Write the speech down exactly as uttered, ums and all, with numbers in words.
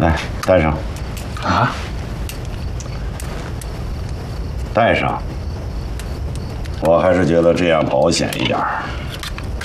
来，戴上。 啊？ 戴上。我还是觉得这样保险一点。